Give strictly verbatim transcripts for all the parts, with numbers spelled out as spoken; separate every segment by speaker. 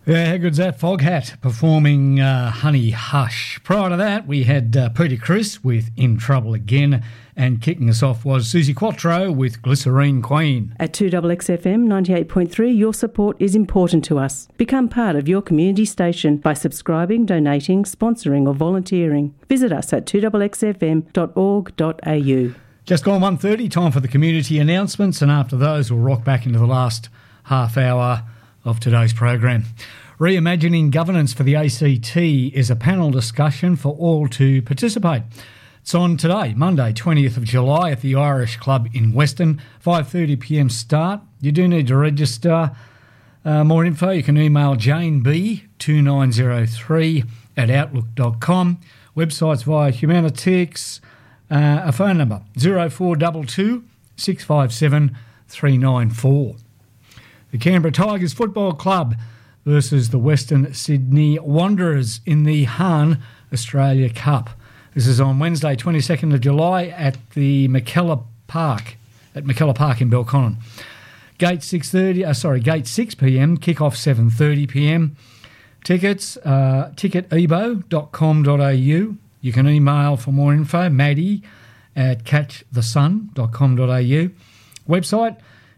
Speaker 1: Yeah, how good's that? Foghat performing uh, Honey Hush. Prior to that, we had uh, Peter Criss with In Trouble Again, and kicking us off was Susie Quattro with Glycerine Queen.
Speaker 2: At two X X F M ninety-eight point three, your support is important to us. Become part of your community station by subscribing, donating, sponsoring or volunteering. Visit us at two X X F M dot org dot a u.
Speaker 1: Just gone one thirty, time for the community announcements, and after those we'll rock back into the last half hour of today's program. Reimagining Governance for the A C T is a panel discussion for all to participate. It's on today, Monday, twentieth of July at the Irish Club in Weston, five thirty p m start. You do need to register. Uh, more info, you can email Jane B two nine zero three at outlook dot com. Websites via Humanitix. Uh, a phone number, zero four two two, six five seven, three nine four. The Canberra Tigers Football Club versus the Western Sydney Wanderers in the Hahn Australia Cup. This is on Wednesday, twenty-second of July at the McKellar Park, at McKellar Park in Belconnen. Gate six thirty, uh, sorry, gate six p m, kick-off seven thirty p m. Tickets, uh, ticket ebo dot com dot a u. You can email for more info, Maddie at catch the sun dot com dot a u. Website,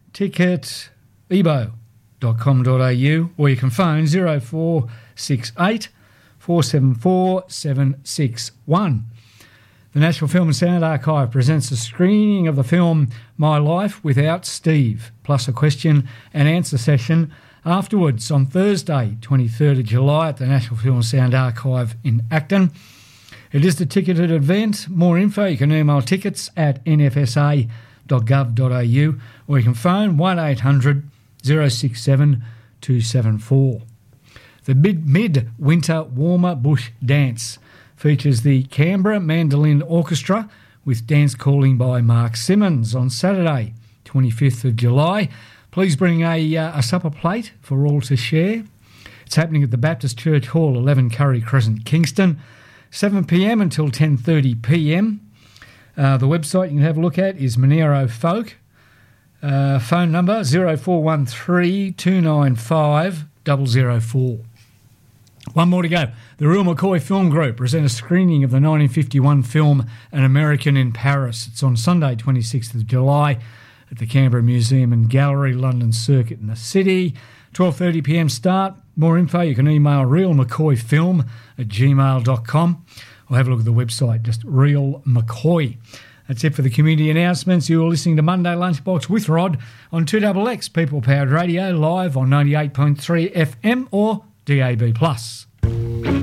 Speaker 1: ticket ebo dot com dot a u, or you can phone zero four six eight, four seven four, seven six one. The National Film and Sound Archive presents a screening of the film My Life Without Steve, plus a question and answer session afterwards on Thursday, twenty-third of July at the National Film and Sound Archive in Acton. It is the ticketed event. More info, you can email tickets at n f s a dot gov dot a u, or you can phone one eight hundred, zero six seven, two seven four. The mid- Mid-Winter Warmer Bush Dance features the Canberra Mandolin Orchestra with dance calling by Mark Simmons on Saturday, twenty-fifth of July. Please bring a, uh, a supper plate for all to share. It's happening at the Baptist Church Hall, eleven Curry Crescent, Kingston, seven p m until ten thirty p m. Uh, the website you can have a look at is Monero Folk. Uh, phone number zero four one three, two nine five, zero zero four. One more to go. The Real McCoy Film Group present a screening of the nineteen fifty-one film An American in Paris. It's on Sunday, twenty-sixth of July at the Canberra Museum and Gallery, London Circuit in the City. twelve thirty p m start. More info, you can email realmccoyfilm at gmail dot com or have a look at the website, just Real McCoy. That's it for the community announcements. You're listening to Monday Lunchbox with Rod on two X X, People Powered Radio, live on ninety-eight point three F M or D A B plus.